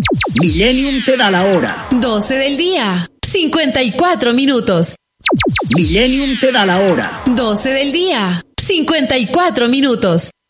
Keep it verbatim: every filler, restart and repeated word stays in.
Millennium te da la hora. doce del día, cincuenta y cuatro minutos. Millennium te da la hora. doce del día, cincuenta y cuatro minutos.